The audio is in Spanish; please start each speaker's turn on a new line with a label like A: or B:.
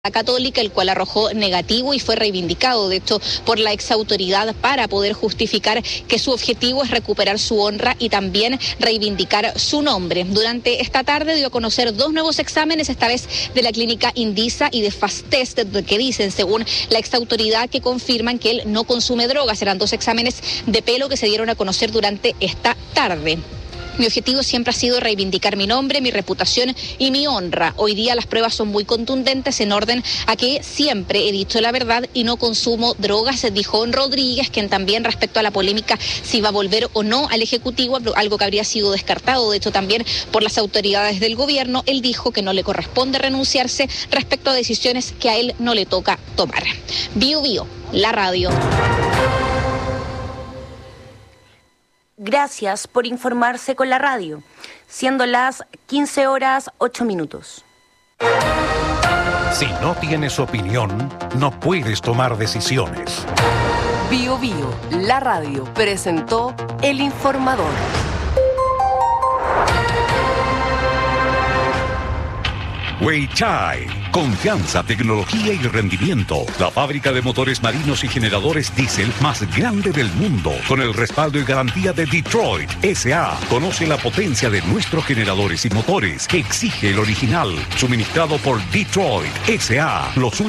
A: Católica, el cual arrojó negativo y fue reivindicado, de hecho, por la exautoridad para poder justificar que su objetivo es recuperar su honra y también reivindicar su nombre. Durante esta tarde dio a conocer 2 nuevos exámenes, esta vez de la clínica Indisa y de Fastest, que dicen, según la exautoridad, que confirman que él no consume drogas. Eran 2 exámenes de pelo que se dieron a conocer durante esta tarde. Mi objetivo siempre ha sido reivindicar mi nombre, mi reputación y mi honra. Hoy día las pruebas son muy contundentes en orden a que siempre he dicho la verdad y no consumo drogas, dijo Rodríguez, quien también, respecto a la polémica si va a volver o no al Ejecutivo, algo que habría sido descartado, de hecho, también por las autoridades del gobierno, él dijo que no le corresponde renunciarse respecto a decisiones que a él no le toca tomar. Bio Bio, la radio.
B: Gracias por informarse con la radio, siendo las 15:08.
C: Si no tienes opinión, no puedes tomar decisiones.
D: Bio Bio, la radio, presentó El Informador.
E: Weichai, confianza, tecnología y rendimiento. La fábrica de motores marinos y generadores diésel más grande del mundo, con el respaldo y garantía de Detroit S.A. Conoce la potencia de nuestros generadores y motores. Exige el original, suministrado por Detroit S.A. Los